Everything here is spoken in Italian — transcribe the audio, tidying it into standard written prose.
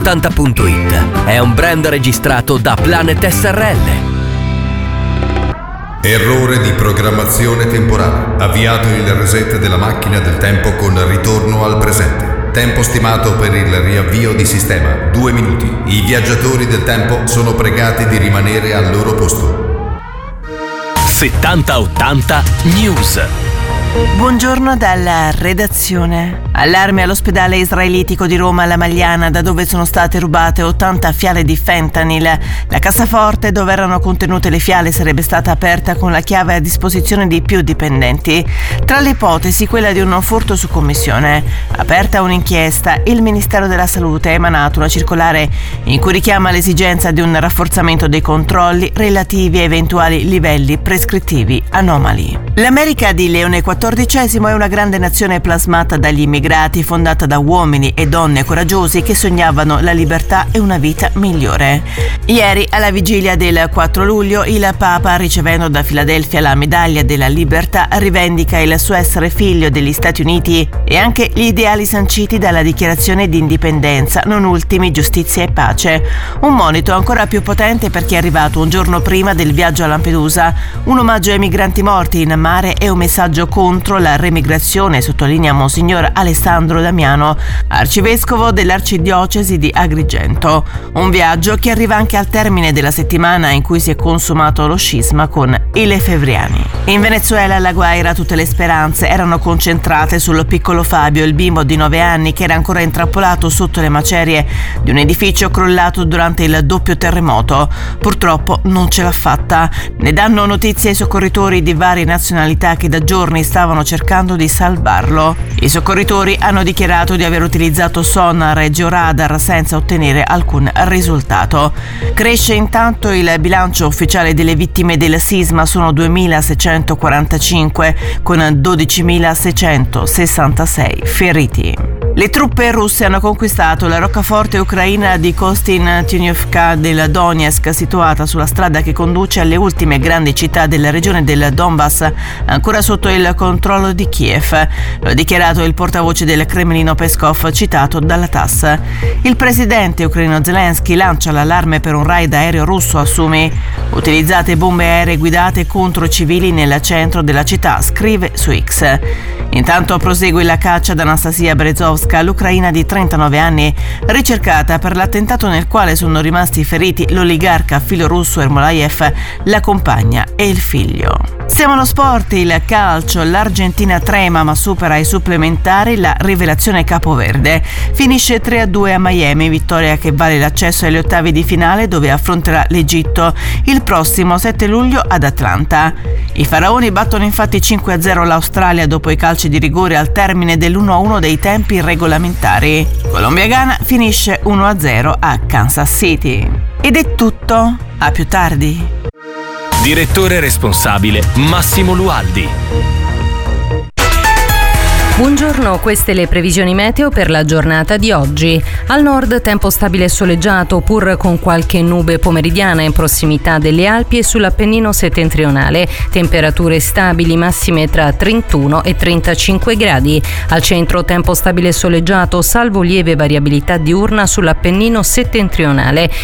Stanza80.it è un brand registrato da Planet SRL. Errore di programmazione temporale. Avviato il reset della macchina del tempo con ritorno al presente. Tempo stimato per il riavvio di sistema 2 minuti. I viaggiatori del tempo sono pregati di rimanere al loro posto. 7080 News. Buongiorno dalla redazione. Allarme all'ospedale israelitico di Roma La Magliana, da dove sono state rubate 80 fiale di fentanyl. La cassaforte dove erano contenute le fiale sarebbe stata aperta con la chiave a disposizione di più dipendenti. Tra le ipotesi quella di un furto su commissione. Aperta un'inchiesta, il Ministero della Salute ha emanato una circolare in cui richiama l'esigenza di un rafforzamento dei controlli relativi a eventuali livelli prescrittivi anomali. L'America di Leone XIV è una grande nazione plasmata dagli immigrati, fondata da uomini e donne coraggiosi che sognavano la libertà e una vita migliore. Ieri, alla vigilia del 4 luglio, il Papa, ricevendo da Filadelfia la medaglia della libertà, rivendica il suo essere figlio degli Stati Uniti e anche gli ideali sanciti dalla dichiarazione di indipendenza, non ultimi giustizia e pace. Un monito ancora più potente per chi è arrivato un giorno prima del viaggio a Lampedusa, un omaggio ai migranti morti in mare e un messaggio contro la remigrazione, sottolinea Monsignor Alessandro Damiano, arcivescovo dell'arcidiocesi di Agrigento. Un viaggio che arriva anche al termine della settimana in cui si è consumato lo scisma con i Lefebvriani. In Venezuela, alla Guaira, tutte le speranze erano concentrate sul piccolo Fabio, il bimbo di 9 anni che era ancora intrappolato sotto le macerie di un edificio crollato durante il doppio terremoto. Purtroppo non ce l'ha fatta. Ne danno notizie i soccorritori di varie nazionalità che da giorni stavano cercando di salvarlo. I soccorritori hanno dichiarato di aver utilizzato sonar e georadar senza ottenere alcun risultato. Cresce intanto il bilancio ufficiale delle vittime del sisma, sono 2.645 con 12.666 feriti. Le truppe russe hanno conquistato la roccaforte ucraina di Kostin-Tynivka del Donetsk, situata sulla strada che conduce alle ultime grandi città della regione del Donbass, ancora sotto il controllo di Kiev. Lo ha dichiarato il portavoce del Cremlino Peskov, citato dalla TASS. Il presidente ucraino Zelensky lancia l'allarme per un raid aereo russo a Sumy. Utilizzate bombe aeree guidate contro civili nel centro della città, scrive su X. Intanto prosegue la caccia ad Anastasia Berezovska, l'ucraina di 39 anni, ricercata per l'attentato nel quale sono rimasti feriti l'oligarca filorusso Ermolayev, la compagna e il figlio. Siamo allo sport, il calcio, l'Argentina trema ma supera i supplementari la rivelazione capoverde. Finisce 3-2 a Miami, vittoria che vale l'accesso agli ottavi di finale dove affronterà l'Egitto il prossimo 7 luglio ad Atlanta. I faraoni battono infatti 5-0 l'Australia dopo i calci di rigore al termine dell'1-1 dei tempi regolamentari. Colombia-Ghana finisce 1-0 a Kansas City. Ed è tutto, a più tardi. Direttore responsabile Massimo Lualdi. Buongiorno, queste le previsioni meteo per la giornata di oggi. Al nord tempo stabile e soleggiato, pur con qualche nube pomeridiana in prossimità delle Alpi e sull'Appennino settentrionale. Temperature stabili, massime tra 31 e 35 gradi. Al centro tempo stabile e soleggiato, salvo lieve variabilità diurna sull'Appennino settentrionale.